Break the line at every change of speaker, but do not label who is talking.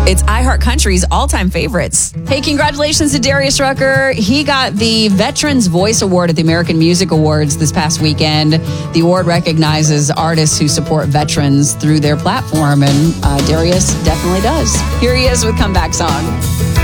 It's iHeartCountry's all-time favorites. Hey, congratulations to Darius Rucker. He got the Veterans Voice Award at the American Music Awards this past weekend. The award recognizes artists who support veterans through their platform, and Darius definitely does. Here he is with Comeback Song.